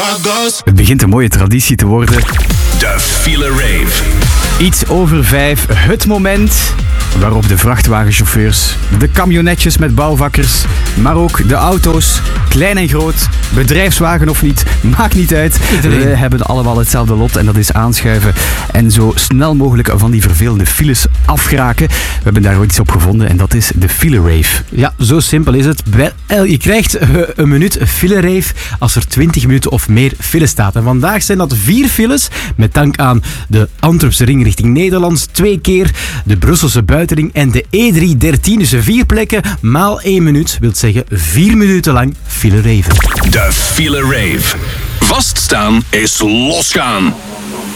Het begint een mooie traditie te worden. De File Rave. Iets over 5, het moment waarop de vrachtwagenchauffeurs, de camionetjes met bouwvakkers, maar ook de auto's, klein en groot, bedrijfswagen of niet, maakt niet uit. We hebben allemaal hetzelfde lot en dat is aanschuiven en zo snel mogelijk van die vervelende files afgeraken. We hebben daar ooit iets op gevonden en dat is de File Rave. Ja, zo simpel is het. Je krijgt een minuut File Rave als er 20 minuten of meer file staat. En vandaag zijn dat 4 files, met dank aan de Antwerpse ring richting Nederlands 2 keer, de Brusselse buitenring en de E313. Dus 4 plekken maal 1 minuut, wil zeggen 4 minuten lang File Rave. De File Rave. Vaststaan is losgaan.